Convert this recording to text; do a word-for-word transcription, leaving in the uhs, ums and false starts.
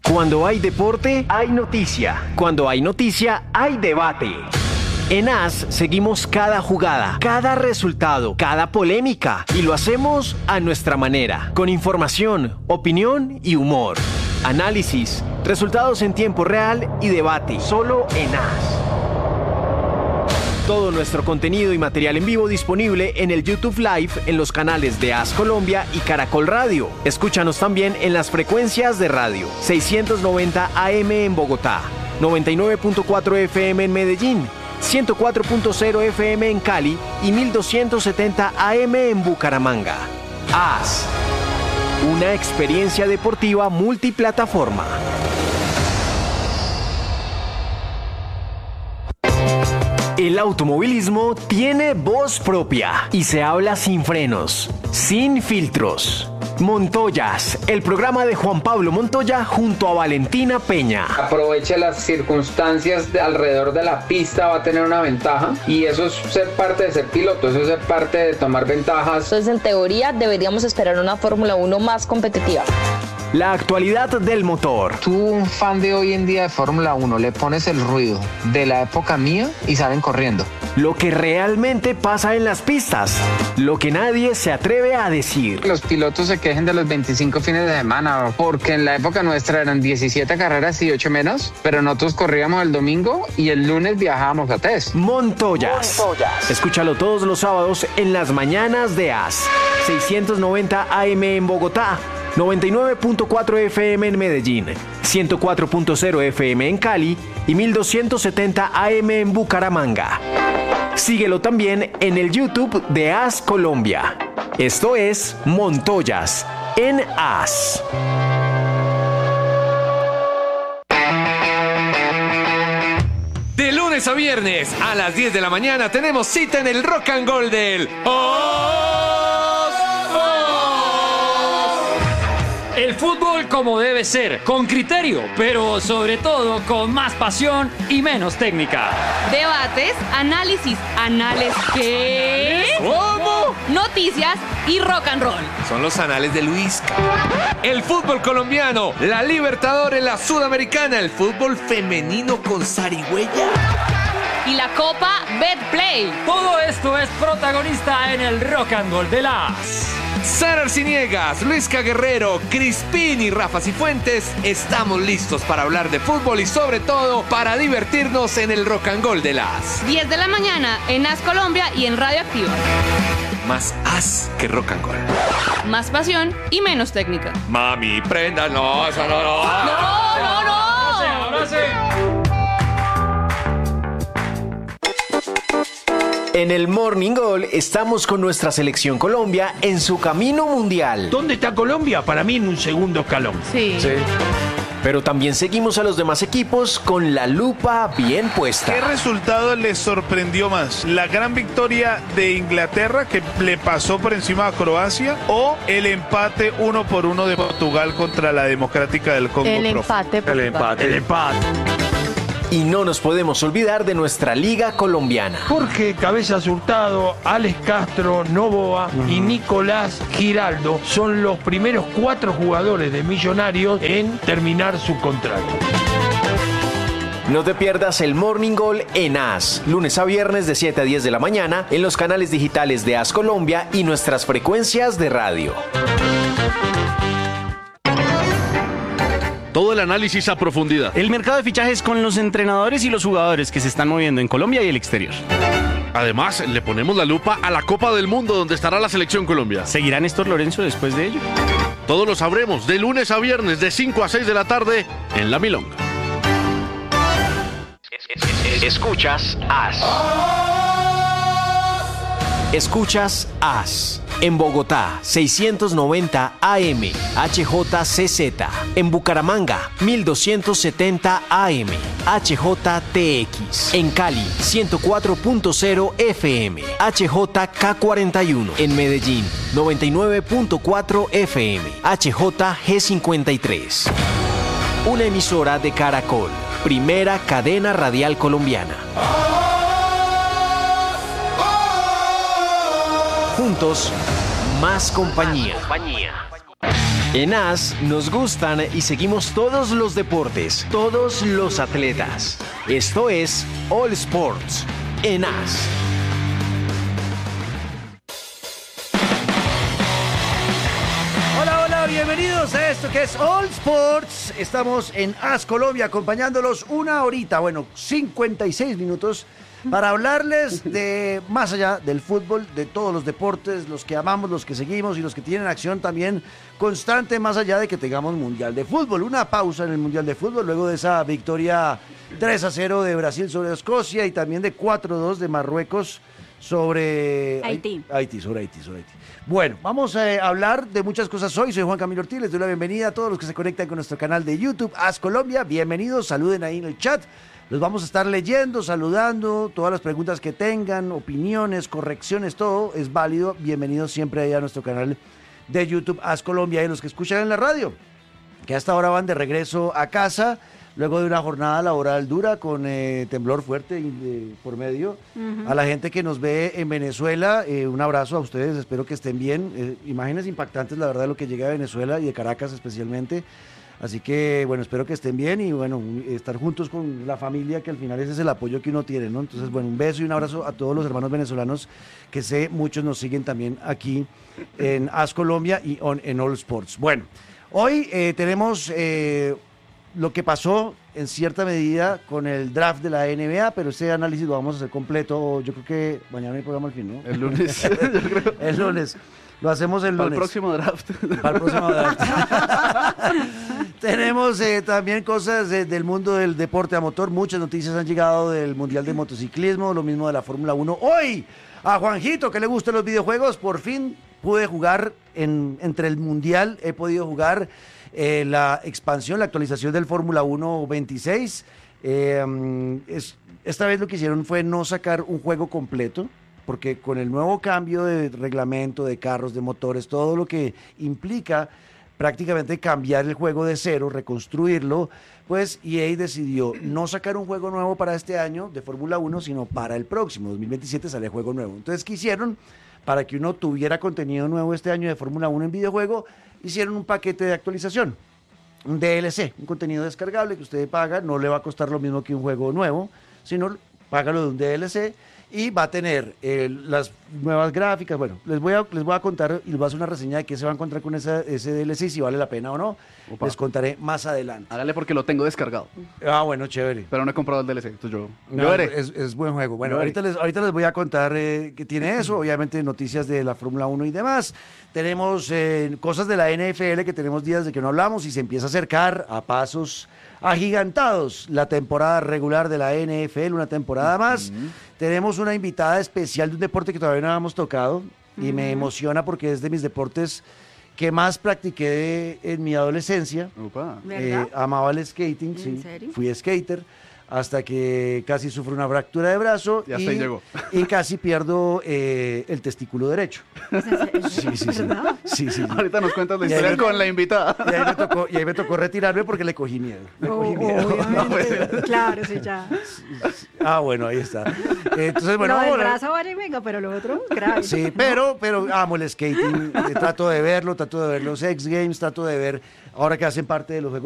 Cuando hay deporte, hay noticia. Cuando hay noticia, hay debate. En A S seguimos cada jugada, cada resultado, cada polémica y lo hacemos a nuestra manera, con información, opinión y humor. Análisis, resultados en tiempo real y debate, solo en A S. Todo nuestro contenido y material en vivo disponible en el YouTube Live en los canales de A S Colombia y Caracol Radio. Escúchanos también en las frecuencias de radio seiscientos noventa A M en Bogotá, noventa y nueve punto cuatro F M en Medellín, ciento cuatro punto cero F M en Cali y mil doscientos setenta A M en Bucaramanga. A S, una experiencia deportiva multiplataforma. El automovilismo tiene voz propia y se habla sin frenos, sin filtros. Montoyas, el programa de Juan Pablo Montoya junto a Valentina Peña. Aproveche las circunstancias de alrededor de la pista, va a tener una ventaja y eso es ser parte de ser piloto, eso es ser parte de tomar ventajas. Entonces, en teoría, deberíamos esperar una Fórmula uno más competitiva. La actualidad del motor. Tú, un fan de hoy en día de Fórmula uno, le pones el ruido de la época mía y salen corriendo. Lo que realmente pasa en las pistas. Lo que nadie se atreve a decir. Los pilotos se quejen de los veinticinco fines de semana, porque en la época nuestra eran diecisiete carreras y ocho menos, pero nosotros corríamos el domingo y el lunes viajábamos a test. Montoyas. Montoyas. Escúchalo todos los sábados en las mañanas de A S. seiscientos noventa A M en Bogotá, noventa y nueve punto cuatro F M en Medellín, ciento cuatro punto cero F M en Cali y mil doscientos setenta A M en Bucaramanga. Síguelo también en el YouTube de A S Colombia. Esto es Montoyas en A S. De lunes a viernes a las diez de la mañana tenemos cita en el Rock and Roll del Os. El fútbol como debe ser, con criterio, pero sobre todo con más pasión y menos técnica. Debates, análisis, anales ¿qué? ¿Cómo? Noticias y rock and roll. Son los anales de Luisca. El fútbol colombiano, la Libertadores, la Sudamericana, el fútbol femenino con zarigüeya. Y la Copa Betplay. Todo esto es protagonista en el Rock and Roll de las. Sara Arciniegas, Luisca Guerrero, Crispín y Rafa Cifuentes estamos listos para hablar de fútbol y sobre todo para divertirnos en el Rock and Roll de las diez de la mañana en A S Colombia y en Radio Activa. Más as que rock and roll. Más pasión y menos técnica. Mami, prenda, no, eso no, no. No, no, no. Ahora sí, ahora sí. En el Morning Goal estamos con nuestra selección Colombia en su camino mundial. ¿Dónde está Colombia? Para mí en un segundo escalón. Sí. Sí. Pero también seguimos a los demás equipos con la lupa bien puesta. ¿Qué resultado les sorprendió más? ¿La gran victoria de Inglaterra que le pasó por encima a Croacia o el empate uno por uno de Portugal contra la Democrática del Congo? El profe? empate. El empate. El empate. Y no nos podemos olvidar de nuestra liga colombiana. Jorge Cabezas Hurtado, Alex Castro, Novoa y Nicolás Giraldo son los primeros cuatro jugadores de Millonarios en terminar su contrato. No te pierdas el Morning Goal en A S, lunes a viernes de siete a diez de la mañana en los canales digitales de A S Colombia y nuestras frecuencias de radio. Todo el análisis a profundidad. El mercado de fichajes con los entrenadores y los jugadores que se están moviendo en Colombia y el exterior. Además, le ponemos la lupa a la Copa del Mundo donde estará la Selección Colombia. ¿Seguirá Néstor Lorenzo después de ello? Todo lo sabremos de lunes a viernes de cinco a seis de la tarde en La Milonga. Escuchas A S. Escuchas A S. En Bogotá, seiscientos noventa A M, H J C Z. En Bucaramanga, mil doscientos setenta A M, H J T X. En Cali, ciento cuatro punto cero F M, H J K cuarenta y uno. En Medellín, noventa y nueve punto cuatro F M, H J G cincuenta y tres. Una emisora de Caracol, primera cadena radial colombiana. Juntos, más compañía. En A S nos gustan y seguimos todos los deportes, todos los atletas. Esto es All Sports en A S. Hola, hola, bienvenidos a esto que es All Sports. Estamos en A S Colombia acompañándolos una horita, bueno, cincuenta y seis minutos para hablarles de más allá del fútbol, de todos los deportes, los que amamos, los que seguimos y los que tienen acción también constante más allá de que tengamos Mundial de Fútbol. Una pausa en el Mundial de Fútbol luego de esa victoria tres a cero de Brasil sobre Escocia y también de cuatro a dos de Marruecos sobre Haití. Haití, sobre Haití, sobre Haití. Bueno, vamos a hablar de muchas cosas hoy. Soy Juan Camilo Ortiz, les doy la bienvenida a todos los que se conectan con nuestro canal de YouTube, A S Colombia. Bienvenidos, saluden ahí en el chat. Los vamos a estar leyendo, saludando, todas las preguntas que tengan, opiniones, correcciones, todo es válido. Bienvenidos siempre ahí a nuestro canal de YouTube, A S Colombia, y los que escuchan en la radio, que hasta ahora van de regreso a casa, luego de una jornada laboral dura con eh, temblor fuerte eh, por medio. Uh-huh. A la gente que nos ve en Venezuela, eh, un abrazo a ustedes, espero que estén bien. Eh, imágenes impactantes, la verdad, de lo que llega de Venezuela y de Caracas especialmente. Así que, bueno, espero que estén bien y, bueno, estar juntos con la familia, que al final ese es el apoyo que uno tiene, ¿no? Entonces, bueno, un beso y un abrazo a todos los hermanos venezolanos, que sé muchos nos siguen también aquí en A S Colombia y on, en All Sports. Bueno, hoy eh, tenemos eh, lo que pasó en cierta medida con el draft de la N B A, pero ese análisis lo vamos a hacer completo, yo creo que mañana hay programa al fin, ¿no? El lunes. El lunes. Lo hacemos el lunes. Para el próximo draft. Para el próximo draft. Tenemos eh, también cosas eh, del mundo del deporte a motor. Muchas noticias han llegado del Mundial de Motociclismo, lo mismo de la Fórmula uno. Hoy, a Juanjito, que le gustan los videojuegos, por fin pude jugar en, entre el Mundial. He podido jugar eh, la expansión, la actualización del Fórmula uno veintiséis. Eh, es, esta vez lo que hicieron fue no sacar un juego completo, porque con el nuevo cambio de reglamento, de carros, de motores, todo lo que implica prácticamente cambiar el juego de cero, reconstruirlo, pues E A decidió no sacar un juego nuevo para este año de Fórmula uno, sino para el próximo, dos mil veintisiete sale juego nuevo. Entonces, ¿qué hicieron? Para que uno tuviera contenido nuevo este año de Fórmula uno en videojuego, hicieron un paquete de actualización, un D L C, un contenido descargable que usted paga, no le va a costar lo mismo que un juego nuevo, sino págalo de un D L C, y va a tener eh, las nuevas gráficas. Bueno, les voy a les voy a contar y les voy a hacer una reseña de qué se va a encontrar con esa, ese D L C, si vale la pena o no. Opa. Les contaré más adelante. Hágale porque lo tengo descargado. Ah, bueno, chévere. Pero no he comprado el D L C, entonces yo, no, yo veré. Es, es buen juego. Bueno, ahorita les, ahorita les voy a contar eh, qué tiene eso, obviamente noticias de la Fórmula uno y demás. Tenemos eh, cosas de la N F L que tenemos días de que no hablamos y se empieza a acercar a pasos agigantados la temporada regular de la N F L, una temporada más. Uh-huh. Tenemos una invitada especial de un deporte que todavía no habíamos tocado y uh-huh. me emociona porque es de mis deportes que más practiqué en mi adolescencia. Eh, amaba el skating, ¿En sí. serio? Fui skater hasta que casi sufro una fractura de brazo y, hasta y, ahí llegó. y casi pierdo eh, el testículo derecho. Sí, sí, sí. sí, sí. Ahorita nos cuentas la historia con la invitada. Y ahí, me tocó, y ahí me tocó retirarme porque le cogí miedo. Le cogí oh, miedo. Obviamente. Claro, sí, ya. Ah, bueno, ahí está. Entonces, bueno, lo del ahora, brazo vale, venga, pero lo otro, grave. Sí, pero, pero amo el skating. Eh, trato de verlo, trato de ver los X Games, trato de ver, ahora que hacen parte de los Juegos